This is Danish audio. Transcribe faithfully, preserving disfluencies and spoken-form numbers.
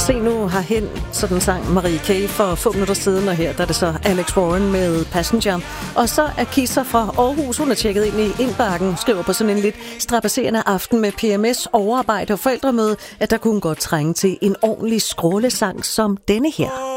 Se nu herhen, sådan sang Marie K. for få minutter siden, og her der er det så Alex Warren med Passenger. Og så er Kisser fra Aarhus, hun er tjekket ind i indbakken, skriver på sådan en lidt strapasserende aften med P M S, overarbejde og forældremøde, at der kunne godt trænge til en ordentlig skrålesang som denne her.